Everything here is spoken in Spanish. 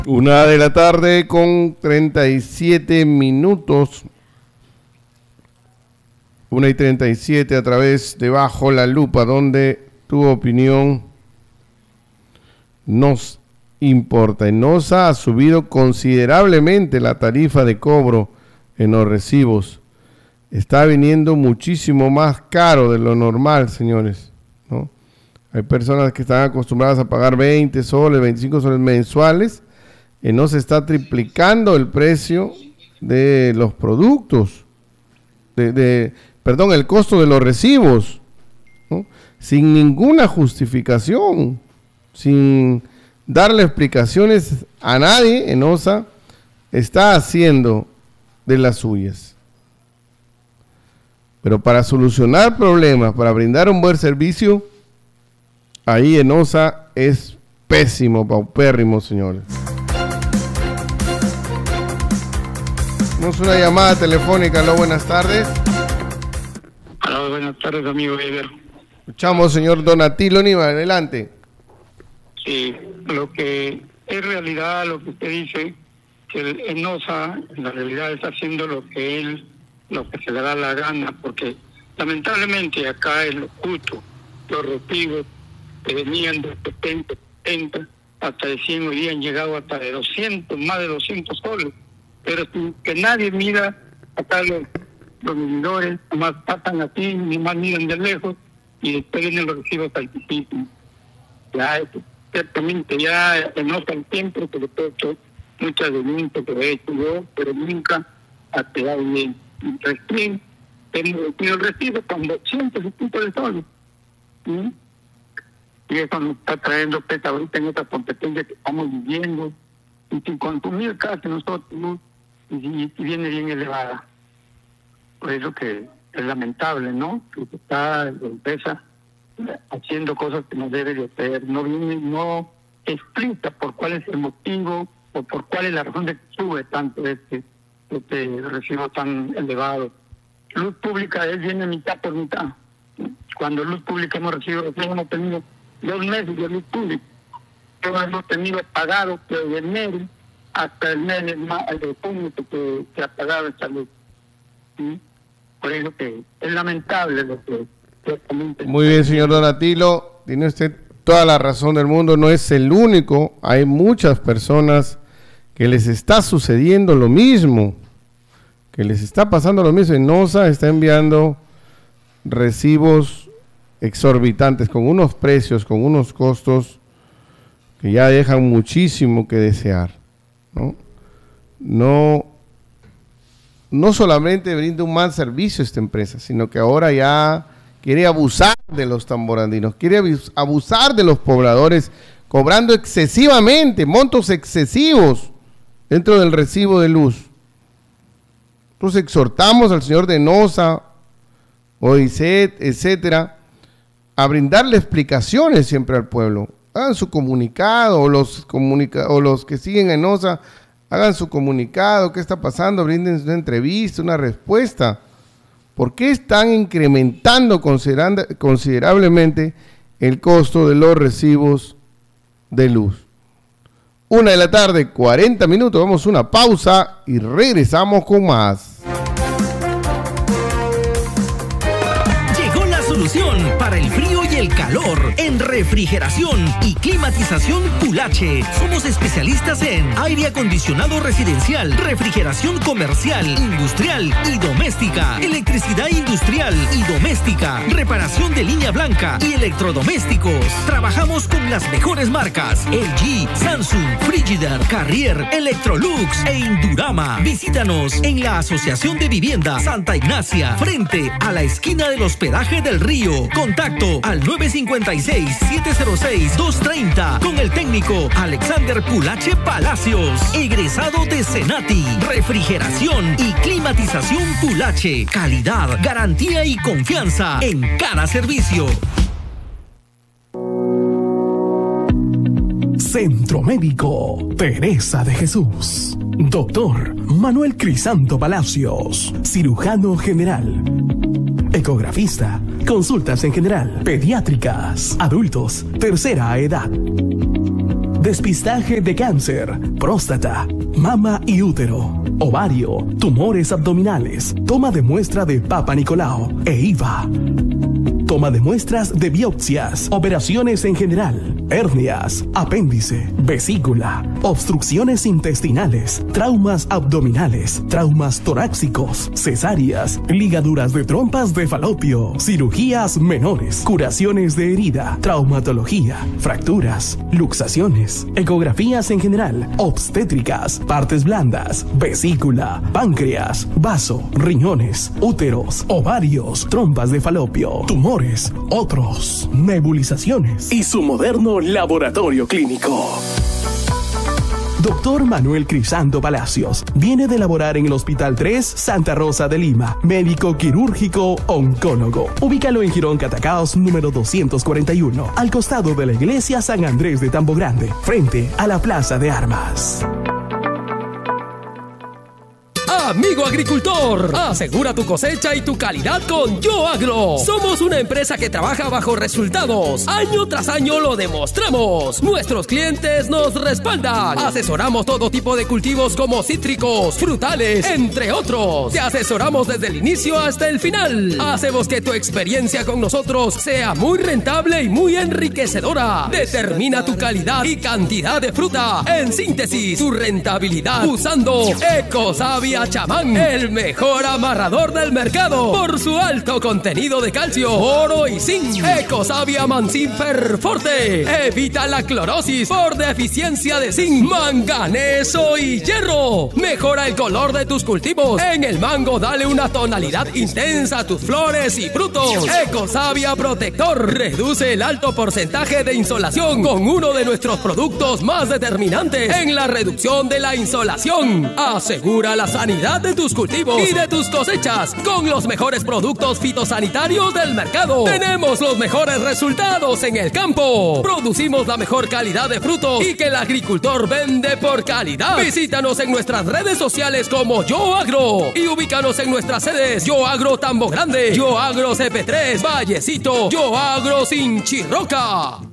1:37 p.m. 1:37 a través de Bajo la Lupa, donde tu opinión nos importa. ENOSA ha subido considerablemente la tarifa de cobro en los recibos. Está viniendo muchísimo más caro de lo normal, señores, ¿no? Hay personas que están acostumbradas a pagar 20 soles, 25 soles mensuales. ENOSA está triplicando el precio de los productos, el costo de los recibos, ¿no? Sin ninguna justificación, sin darle explicaciones a nadie. ENOSA está haciendo de las suyas. Pero para solucionar problemas, para brindar un buen servicio, ahí ENOSA es pésimo, paupérrimo, señores. Tenemos una llamada telefónica. Aló, buenas tardes. Aló, buenas tardes, amigo Eber. Escuchamos, señor Donatilo Niva, adelante. Sí, lo que es realidad, lo que usted dice, que el ENOSA en la realidad está haciendo lo que se le da la gana, porque lamentablemente acá es lo justo, los recibos que venían de 70, hasta de 100, hoy día han llegado hasta de 200, más de 200 soles, pero sin que nadie mira acá los medidores, nomás pasan así, nomás miran de lejos, y después vienen los recibos altísimos. Ya, ciertamente, ya ENOSA el tiempo que le he hecho muchas denuncias que he hecho yo, pero nunca ha quedado bien. Recién hemos recibido el recibo con 200 y pico de soles. ¿Sí? Y eso nos está trayendo pesa ahorita en esta competencia que estamos viviendo, y sin consumir casi nosotros, ¿no? y viene bien elevada. Por eso que es lamentable, ¿no? Que está la empresa haciendo cosas que no debe de hacer, no explica por cuál es el motivo o por cuál es la razón de que sube tanto este recibo tan elevado. Luz pública viene mitad por mitad. Cuando luz pública hemos tenido 2 meses de luz pública, hemos tenido pagado desde enero hasta el mes de junio que ha pagado esta luz. ¿Sí? Por eso que es lamentable lo que... Muy bien, señor Donatilo, tiene usted toda la razón del mundo, no es el único, hay muchas personas que les está sucediendo lo mismo, que les está pasando lo mismo. ENOSA está enviando recibos exorbitantes, con unos precios, con unos costos que ya dejan muchísimo que desear, ¿no? No solamente brinda un mal servicio esta empresa, sino que ahora ya quiere abusar de los tamborandinos, quiere abusar de los pobladores, cobrando excesivamente, montos excesivos dentro del recibo de luz. Entonces exhortamos al señor de ENOSA, OICET, etcétera, a brindarle explicaciones siempre al pueblo. Hagan su comunicado, o los que siguen a ENOSA, hagan su comunicado, qué está pasando, brinden una entrevista, una respuesta. ¿Por qué están incrementando considerablemente el costo de los recibos de luz? 1:40 p.m, vamos a una pausa y regresamos con más. Llegó la solución para el frío y el calor en refrigeración y climatización Pulache. Somos especialistas en aire acondicionado residencial, refrigeración comercial, industrial y doméstica, electricidad industrial y doméstica, reparación de línea blanca y electrodomésticos. Trabajamos con las mejores marcas: LG, Samsung, Frigidaire, Carrier, Electrolux e Indurama. Visítanos en la Asociación de Vivienda Santa Ignacia, frente a la esquina del hospedaje del Río. Contacto al 956-706-230 con el técnico Alexander Pulache Palacios, egresado de Senati. Refrigeración y climatización Pulache, calidad, garantía y confianza en cada servicio. Centro Médico Teresa de Jesús. Doctor Manuel Crisanto Palacios, cirujano general, ecografista, consultas en general, pediátricas, adultos, tercera edad. despistaje de cáncer, próstata, mama y útero, ovario, tumores abdominales, toma de muestra de Papa Nicolau e IVA. Toma de muestras de biopsias, operaciones en general, hernias, apéndice, vesícula, obstrucciones intestinales, traumas abdominales, traumas torácicos, cesáreas, ligaduras de trompas de falopio, cirugías menores, curaciones de herida, traumatología, fracturas, luxaciones, ecografías en general, obstétricas, partes blandas, vesícula, páncreas, vaso, riñones, úteros, ovarios, trompas de falopio, tumores, otros, nebulizaciones y su moderno laboratorio clínico. Dr. Manuel Crisanto Palacios viene de laborar en el Hospital 3 Santa Rosa de Lima, médico quirúrgico oncólogo. Ubícalo en Girón Catacaos número 241, al costado de la iglesia San Andrés de Tambo Grande, frente a la Plaza de Armas. Amigo agricultor, asegura tu cosecha y tu calidad con Yo Agro. Somos una empresa que trabaja bajo resultados. Año tras año lo demostramos. Nuestros clientes nos respaldan. Asesoramos todo tipo de cultivos como cítricos, frutales, entre otros. Te asesoramos desde el inicio hasta el final. Hacemos que tu experiencia con nosotros sea muy rentable y muy enriquecedora. Determina tu calidad y cantidad de fruta. En síntesis, tu rentabilidad usando Ecosavia Chamán, el mejor amarrador del mercado por su alto contenido de calcio, oro y zinc. Ecosavia Mancin Forte evita la clorosis por deficiencia de zinc, manganeso y hierro. Mejora el color de tus cultivos. En el mango dale una tonalidad intensa a tus flores y frutos. Ecosavia Protector reduce el alto porcentaje de insolación con uno de nuestros productos más determinantes en la reducción de la insolación. Asegura la sanidad de tus cultivos y de tus cosechas con los mejores productos fitosanitarios del mercado. Tenemos los mejores resultados en el campo. Producimos la mejor calidad de frutos y que el agricultor vende por calidad. Visítanos en nuestras redes sociales como Yo Agro y ubícanos en nuestras sedes: Yo Agro Tambo Grande, Yo Agro CP3 Vallecito, Yo Agro Sinchirroca.